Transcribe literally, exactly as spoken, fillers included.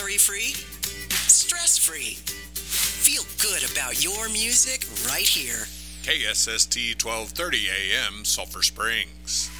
Calorie-free, stress-free. Feel good about your music right here. K S S T twelve thirty A M, Sulphur Springs.